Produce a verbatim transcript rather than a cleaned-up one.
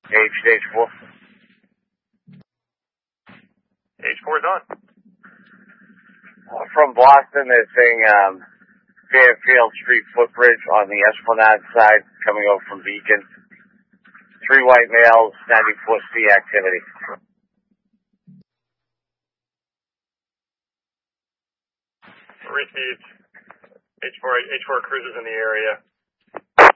H, H four. H four is on. From Boston, they're saying um, Fairfield Street footbridge on the Esplanade side, coming over from Beacon. Three white males, ninety-four C activity. Received. H four, H four cruisers in the area.